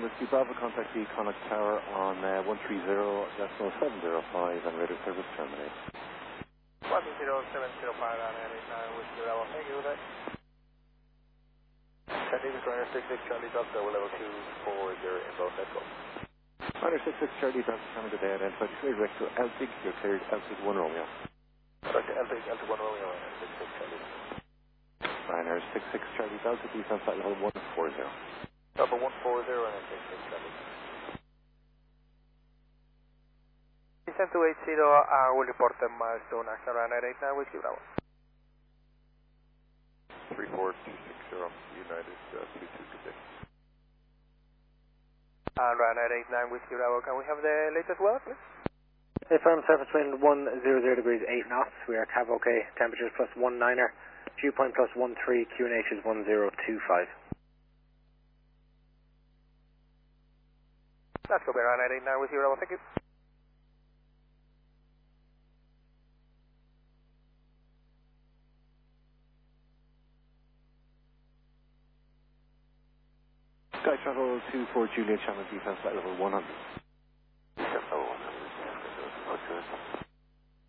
Whiskey Bravo, contact the Connacht Tower on 130, decimal 705 and radio service terminate. 10705 on 89 Whiskey Bravo, thank you, good day. Chinese Runner 66 Charlie Delta, level 240 inbound network. Runner 66 Charlie Delta, coming today at N20, cleared direct to Eltig, you're cleared Eltig 1 Romeo. Roger, Eltig 1 Romeo and 66 Charlie. Ryanair 66 Charlie Delta, descent flight level 140. Level 140 and 66 Charlie. Descent to 80, will report the milestone, National Ryanair 89 Whiskey Bravo. 34260, United 22, good day. Ryanair 89 Whiskey Bravo, can we have the latest weather, please? Firm surface wind 100 degrees 8 knots. We are Cav OK, temperatures plus 19er, dew point plus 13, QNH is 1025. Let's go, Ryanair 89 Whiskey Bravo, thank you. Sky Shuttle 24 Juliet Channel, defense flight level 100. Descent